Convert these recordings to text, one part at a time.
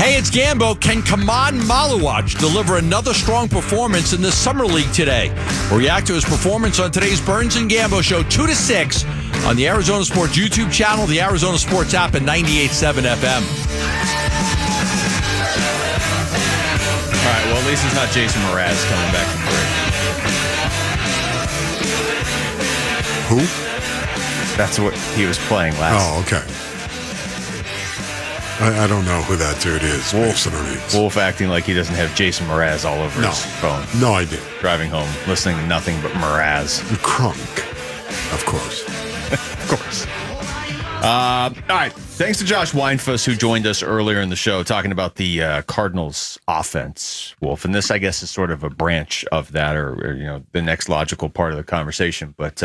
Hey, it's Gambo. Can Kaman Malawach deliver another strong performance in the Summer League today? We'll react to his performance on today's Burns and Gambo show, 2 to 6, on the Arizona Sports YouTube channel, the Arizona Sports app, and 98.7 FM. All right, well, at least it's not Jason Mraz coming back from break. Who? That's what he was playing last. Oh, okay. I don't know who that dude is. Wolf acting like he doesn't have Jason Mraz all over his phone. No idea. Driving home, listening to nothing but Mraz. Crunk, of course. Of course. All right. Thanks to Josh Weinfuss, who joined us earlier in the show, talking about the Cardinals offense, Wolf. And this, I guess, is sort of a branch of that, or you know, the next logical part of the conversation. But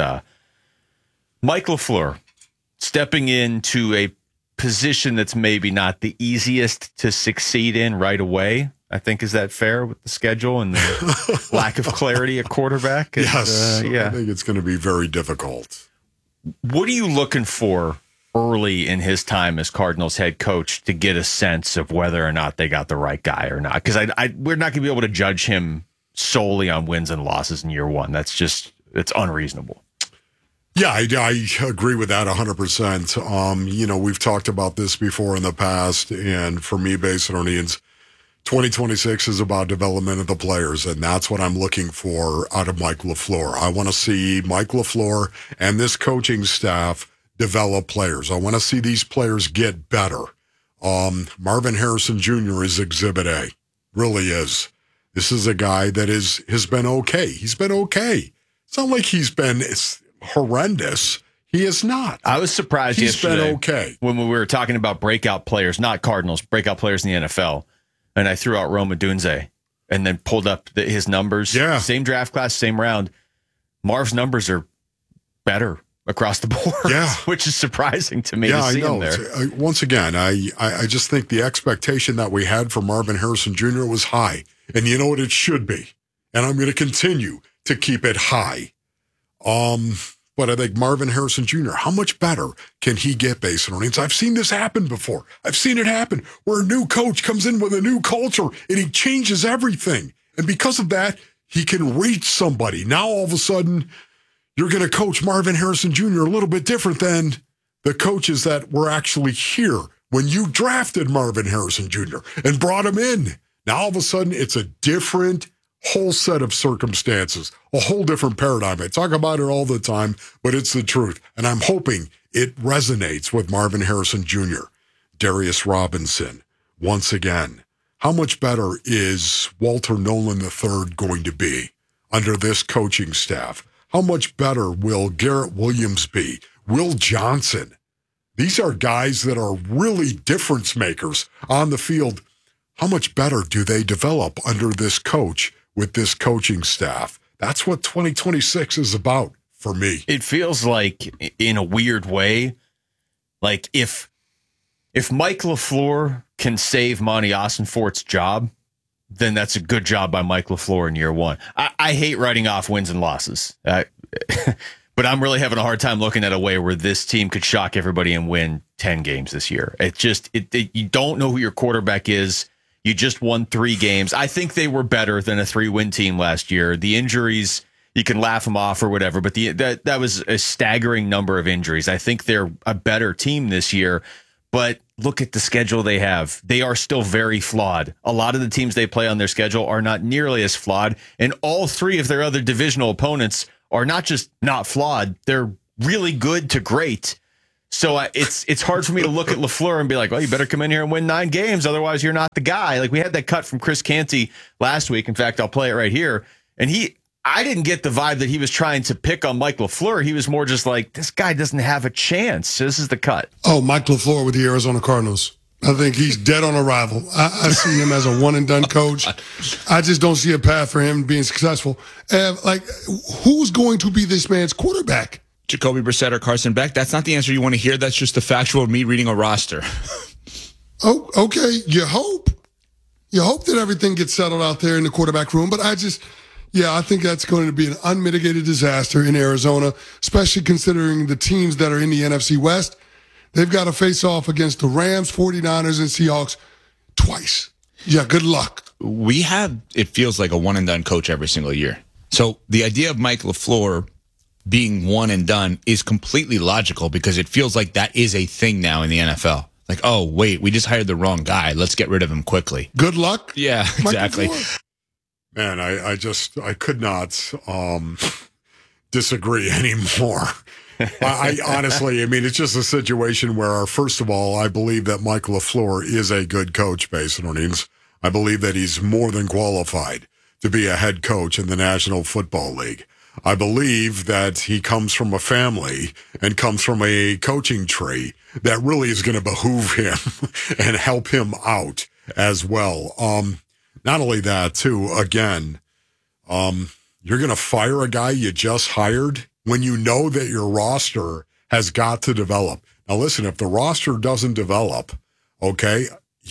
Mike LaFleur stepping into a position that's maybe not the easiest to succeed in right away. I think, is that fair with the schedule and the lack of clarity at quarterback? Yes. Yeah. I think it's going to be very difficult. What are you looking for early in his time as Cardinals head coach to get a sense of whether or not they got the right guy or not? Because we're not going to be able to judge him solely on wins and losses in year one. It's unreasonable. Yeah, I agree with that 100%. We've talked about this before in the past, and for me, Basinonians, 2026 is about development of the players, and that's what I'm looking for out of Mike LaFleur. I want to see Mike LaFleur and this coaching staff develop players. I want to see these players get better. Marvin Harrison Jr. is Exhibit A. Really is. This is a guy that has been okay. He's been okay. It's not like he's been horrendous. He is not. I was surprised yesterday. He's been okay. When we were talking about breakout players, not Cardinals, breakout players in the NFL, and I threw out Rome Odunze and then pulled up his numbers. Yeah. Same draft class, same round. Marv's numbers are better across the board, yeah. Which is surprising to me to see him there. Once again, I just think the expectation that we had for Marvin Harrison Jr. was high. And you know what? It should be. And I'm going to continue to keep it high. But I think Marvin Harrison Jr., how much better can he get, Basinonians? I've seen this happen before. I've seen it happen where a new coach comes in with a new culture and he changes everything. And because of that, he can reach somebody. Now, all of a sudden, you're going to coach Marvin Harrison Jr. a little bit different than the coaches that were actually here when you drafted Marvin Harrison Jr. and brought him in. Now, all of a sudden, it's a different whole set of circumstances, a whole different paradigm. I talk about it all the time, but it's the truth. And I'm hoping it resonates with Marvin Harrison Jr., Darius Robinson. Once again, how much better is Walter Nolan III going to be under this coaching staff? How much better will Garrett Williams be? Will Johnson? These are guys that are really difference makers on the field. How much better do they develop under this coach with this coaching staff? That's what 2026 is about for me. It feels like, in a weird way, like if Mike LaFleur can save Monty Ossenfort's job, then that's a good job by Mike LaFleur in year one. I hate writing off wins and losses, but I'm really having a hard time looking at a way where this team could shock everybody and win 10 games this year. You don't know who your quarterback is. You just won 3 games. I think they were better than a 3-win team last year. The injuries, you can laugh them off or whatever, but that was a staggering number of injuries. I think they're a better team this year, but look at the schedule they have. They are still very flawed. A lot of the teams they play on their schedule are not nearly as flawed, and all 3 of their other divisional opponents are not just not flawed, they're really good to great. So it's hard for me to look at LaFleur and be like, well, you better come in here and win 9 games. Otherwise, you're not the guy. Like, we had that cut from Chris Canty last week. In fact, I'll play it right here. And I didn't get the vibe that he was trying to pick on Mike LaFleur. He was more just like, this guy doesn't have a chance. So this is the cut. Oh, Mike LaFleur with the Arizona Cardinals. I think he's dead on arrival. I see him as a one-and-done coach. I just don't see a path for him being successful. Who's going to be this man's quarterback? Jacoby Brissett or Carson Beck? That's not the answer you want to hear. That's just the factual me reading a roster. Oh, okay. You hope that everything gets settled out there in the quarterback room. But I think that's going to be an unmitigated disaster in Arizona, especially considering the teams that are in the NFC West. They've got to face off against the Rams, 49ers, and Seahawks. twice. Yeah, good luck. We have, it feels like a one and done coach every single year. So the idea of Mike LaFleur being one and done is completely logical because it feels like that is a thing now in the NFL. Like, oh, wait, we just hired the wrong guy. Let's get rid of him quickly. Good luck. Yeah, exactly. Man, I could not disagree anymore. I honestly, I mean, it's just a situation where, first of all, I believe that Mike LaFleur is a good coach, Basin Earnings. I believe that he's more than qualified to be a head coach in the National Football League. I believe that he comes from a family and comes from a coaching tree that really is going to behoove him and help him out as well. Not only that, too, again, you're going to fire a guy you just hired when you know that your roster has got to develop. Now, listen, if the roster doesn't develop, okay,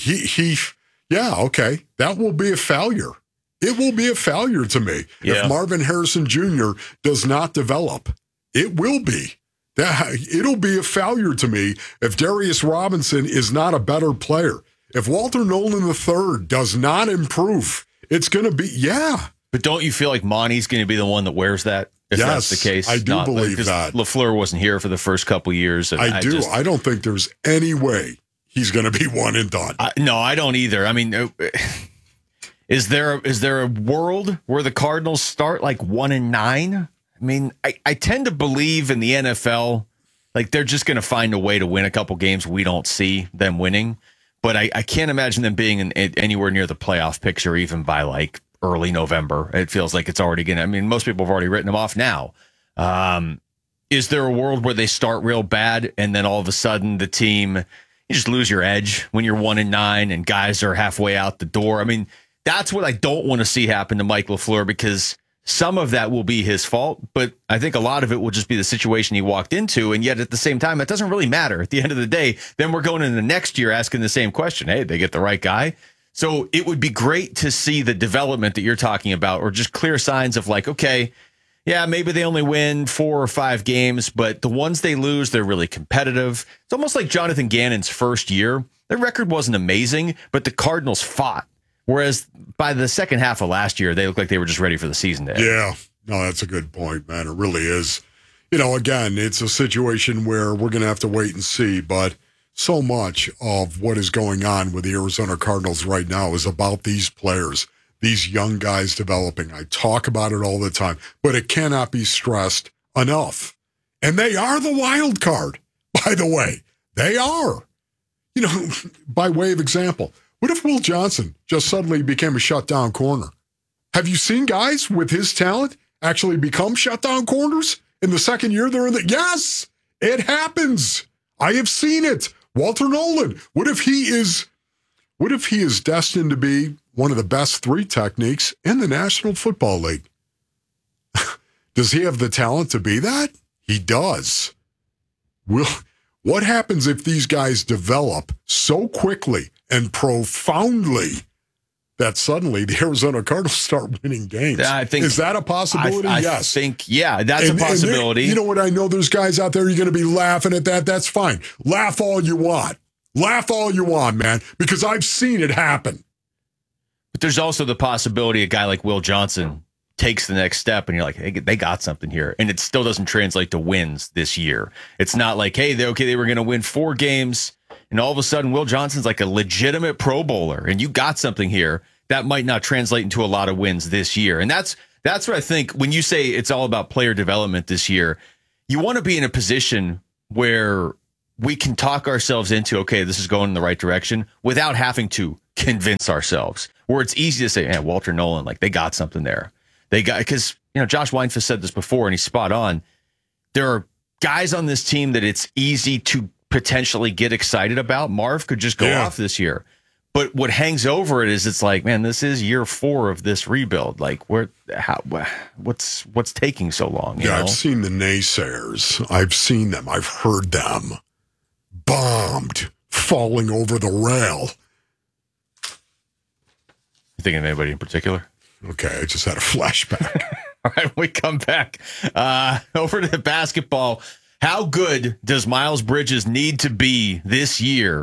okay, that will be a failure. It will be a failure to me. Yeah. If Marvin Harrison Jr. does not develop, it will be. It'll be a failure to me if Darius Robinson is not a better player. If Walter Nolan III does not improve, it's going to be, But don't you feel like Monty's going to be the one that wears that? If yes, that's the case, I do believe that. LaFleur wasn't here for the first couple years. And I do. I don't think there's any way he's going to be one and done. No, I don't either. I mean, is there a world where the Cardinals start like 1-9? I mean, I tend to believe in the NFL, like they're just going to find a way to win a couple games we don't see them winning. But I can't imagine them being anywhere near the playoff picture, even by like early November. It feels like it's already going to, I mean, most people have already written them off now. Is there a world where they start real bad and then all of a sudden the team, you just lose your edge when you're 1-9 and guys are halfway out the door? I mean, that's what I don't want to see happen to Mike LaFleur because some of that will be his fault, but I think a lot of it will just be the situation he walked into. And yet at the same time, it doesn't really matter. At the end of the day, then we're going into the next year asking the same question. Hey, did they get the right guy? So it would be great to see the development that you're talking about, or just clear signs of like, okay, yeah, maybe they only win 4 or 5 games, but the ones they lose, they're really competitive. It's almost like Jonathan Gannon's first year. Their record wasn't amazing, but the Cardinals fought. Whereas by the second half of last year, they looked like they were just ready for the season to end. Yeah, no, that's a good point, man. It really is. You know, again, it's a situation where we're going to have to wait and see, but so much of what is going on with the Arizona Cardinals right now is about these players, these young guys developing. I talk about it all the time, but it cannot be stressed enough. And they are the wild card, by the way. They are. You know, by way of example, what if Will Johnson just suddenly became a shutdown corner? Have you seen guys with his talent actually become shutdown corners in the second year they're in the... Yes, it happens. I have seen it. Walter Nolan. What if he is destined to be one of the best 3 techniques in the National Football League? Does he have the talent to be that? He does. What happens if these guys develop so quickly and profoundly that suddenly the Arizona Cardinals start winning games? Is that a possibility? Yes. I think, yeah, that's a possibility. You know what? I know there's guys out there, you're going to be laughing at that. That's fine. Laugh all you want. Laugh all you want, man, because I've seen it happen. But there's also the possibility a guy like Will Johnson takes the next step and you're like, hey, they got something here. And it still doesn't translate to wins this year. It's not like, hey, they were going to win 4 games. And all of a sudden, Will Johnson's like a legitimate Pro Bowler, and you got something here that might not translate into a lot of wins this year. And that's what I think when you say it's all about player development this year. You want to be in a position where we can talk ourselves into, okay, this is going in the right direction without having to convince ourselves. Where it's easy to say, hey, Walter Nolan, like they got something there. They got, because, you know, Josh Weinfuss said this before and he's spot on. There are guys on this team that it's easy to potentially get excited about. Marv could just go off this year. But what hangs over it is it's like, man, this is year 4 of this rebuild. Like, what's taking so long? You know? I've seen the naysayers. I've seen them. I've heard them. Bombed, falling over the rail. You thinking of anybody in particular? Okay, I just had a flashback. All right, we come back over to the basketball. How good does Miles Bridges need to be this year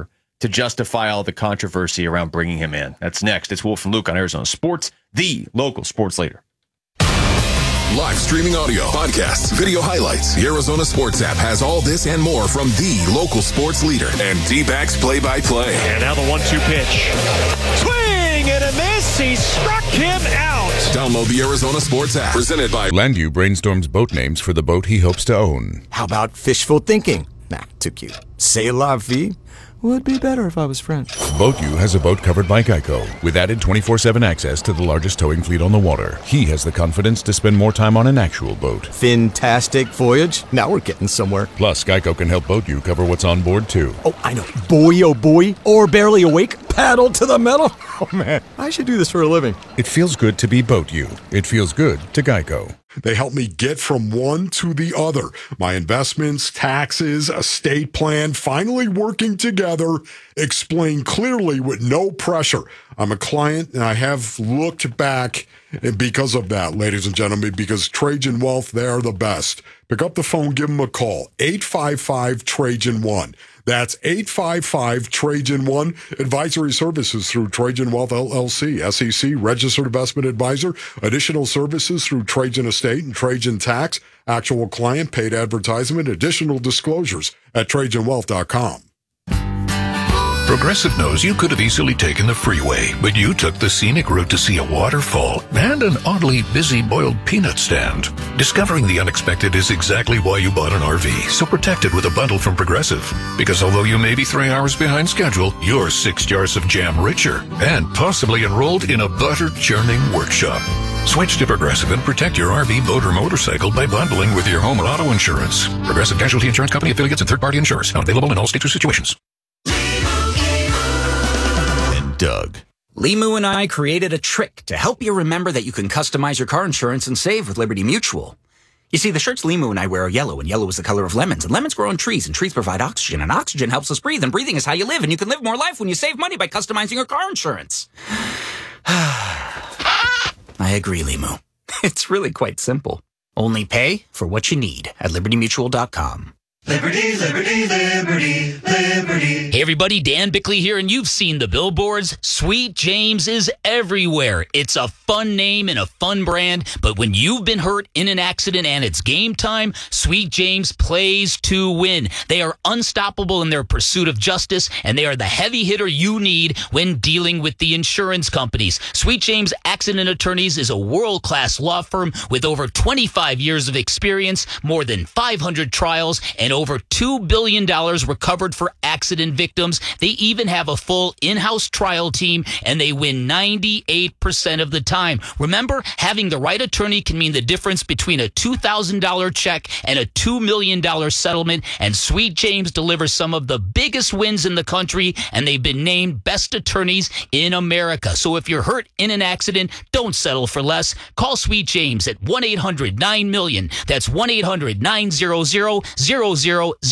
to justify all the controversy around bringing him in. That's next. It's Wolf and Luke on Arizona Sports, the local sports leader. Live streaming audio, podcasts, video highlights. The Arizona Sports app has all this and more from the local sports leader and D-backs play-by-play. And now the 1-2 pitch. Swing and a miss. He struck him out. Download the Arizona Sports app. Presented by Landview brainstorms boat names for the boat he hopes to own. How about fishful thinking? Nah, too cute. C'est la vie would be better if I was French. BoatU has a boat covered by Geico with added 24/7 access to the largest towing fleet on the water. He has the confidence to spend more time on an actual boat. Fantastic voyage. Now we're getting somewhere. Plus, Geico can help BoatU cover what's on board, too. Oh, I know. Boy, oh boy. Or barely awake. Paddle to the metal. Oh, man. I should do this for a living. It feels good to be BoatU. It feels good to Geico. They help me get from one to the other. My investments, taxes, estate plan, finally working together, explain clearly with no pressure. I'm a client and I have looked back because of that, ladies and gentlemen, because Trajan Wealth, they're the best. Pick up the phone, give them a call. 855-TRAJAN-1. That's 855-TRAJAN-1. Advisory services through Trajan Wealth LLC, SEC, registered investment advisor. Additional services through Trajan Estate and Trajan Tax. Actual client, paid advertisement. Additional disclosures at TrajanWealth.com. Progressive knows you could have easily taken the freeway, but you took the scenic route to see a waterfall and an oddly busy boiled peanut stand. Discovering the unexpected is exactly why you bought an RV, so protect it with a bundle from Progressive. Because although you may be 3 hours behind schedule, you're 6 jars of jam richer and possibly enrolled in a butter churning workshop. Switch to Progressive and protect your RV, boat, or motorcycle by bundling with your home or auto insurance. Progressive Casualty Insurance Company affiliates and third-party insurers. Not available in all states or situations. Doug. Limu and I created a trick to help you remember that you can customize your car insurance and save with Liberty Mutual. You see, the shirts Limu and I wear are yellow, and yellow is the color of lemons, and lemons grow on trees, and trees provide oxygen, and oxygen helps us breathe, and breathing is how you live, and you can live more life when you save money by customizing your car insurance. I agree, Limu. It's really quite simple. Only pay for what you need at libertymutual.com. Liberty, liberty, liberty, liberty. Hey everybody, Dan Bickley here, and you've seen the billboards. Sweet James is everywhere. It's a fun name and a fun brand, but when you've been hurt in an accident and it's game time, Sweet James plays to win. They are unstoppable in their pursuit of justice, and they are the heavy hitter you need when dealing with the insurance companies. Sweet James Accident Attorneys is a world-class law firm with over 25 years of experience, more than 500 trials, and over $2 billion recovered for accident victims. They even have a full in-house trial team, and they win 98% of the time. Remember, having the right attorney can mean the difference between a $2,000 check and a $2 million settlement, and Sweet James delivers some of the biggest wins in the country, and they've been named best attorneys in America. So if you're hurt in an accident, don't settle for less. Call Sweet James at 1-800-9-MILLION. That's 1-800-900-0000,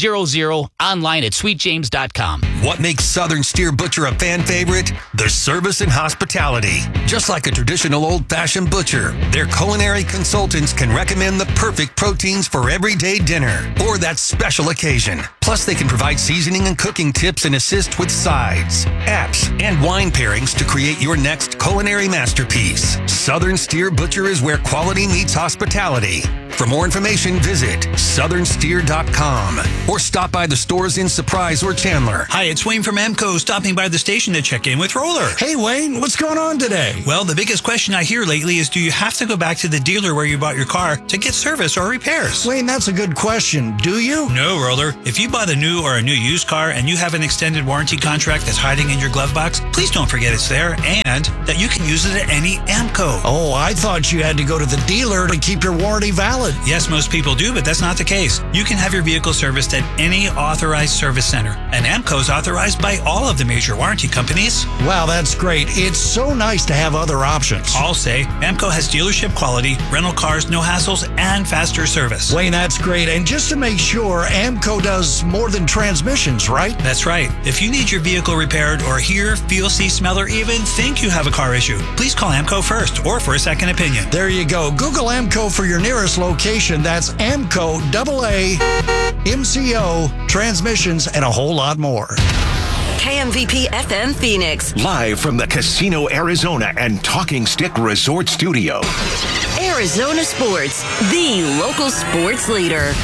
online at sweetjames.com. What makes Southern Steer Butcher a fan favorite? Their service and hospitality. Just like a traditional old-fashioned butcher, their culinary consultants can recommend the perfect proteins for everyday dinner or that special occasion. Plus, they can provide seasoning and cooking tips and assist with sides, apps, and wine pairings to create your next culinary masterpiece. Southern Steer Butcher is where quality meets hospitality. For more information, visit southernsteer.com or stop by the stores in Surprise or Chandler. Hi, it's Wayne from Emco, stopping by the station to check in with Roller. Hey, Wayne, what's going on today? Well, the biggest question I hear lately is, do you have to go back to the dealer where you bought your car to get service or repairs? Wayne, that's a good question. Do you? No, Roller. If you bought a new or a new used car and you have an extended warranty contract that's hiding in your glove box, please don't forget it's there and that you can use it at any Emco. Oh, I thought you had to go to the dealer to keep your warranty valid. Yes, most people do, but that's not the case. You can have your vehicle serviced at any authorized service center, and Emco's authorized by all of the major warranty companies. Wow, that's great. It's so nice to have other options. I'll say Emco has dealership quality, rental cars, no hassles, and faster service. Wayne, that's great. And just to make sure, Emco does more than transmissions, right? That's right. If you need your vehicle repaired or hear, feel, see, smell, or even think you have a car issue, please call Emco first or for a second opinion. There you go. Google Emco for your nearest location. That's Emco, AA, MCO, transmissions, and a whole lot more. KMVP FM Phoenix. Live from the Casino Arizona and Talking Stick Resort Studio. Arizona Sports, the local sports leader.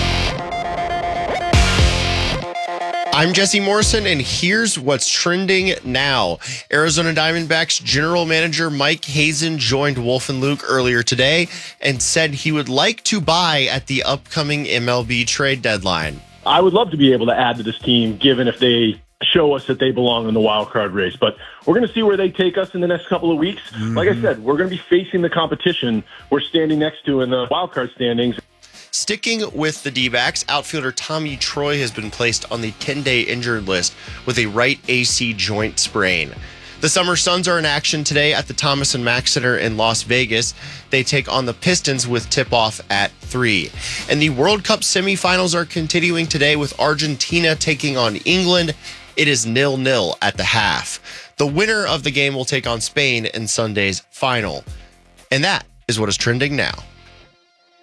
I'm Jesse Morrison, and here's what's trending now. Arizona Diamondbacks general manager Mike Hazen joined Wolf and Luke earlier today and said he would like to buy at the upcoming MLB trade deadline. I would love to be able to add to this team, given if they show us that they belong in the wild card race. But we're going to see where they take us in the next couple of weeks. Like I said, we're going to be facing the competition we're standing next to in the wild card standings. Sticking with the D-backs, outfielder Tommy Troy has been placed on the 10-day injured list with a right AC joint sprain. The Summer Suns are in action today at the Thomas & Mack Center in Las Vegas. They take on the Pistons with tip-off at 3. And the World Cup semifinals are continuing today with Argentina taking on England. It is 0-0 at the half. The winner of the game will take on Spain in Sunday's final. And that is what is trending now.